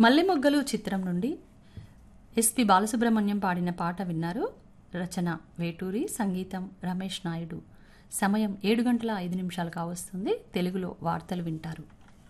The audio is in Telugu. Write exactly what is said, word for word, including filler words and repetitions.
మల్లెమొగ్గలు చిత్రం నుండి ఎస్పి బాలసుబ్రహ్మణ్యం పాడిన పాట విన్నారు. రచన వేటూరి, సంగీతం రమేష్ నాయుడు. సమయం ఏడు గంటల ఐదు నిమిషాలు కావస్తుంది. తెలుగులో వార్తలు వింటారు.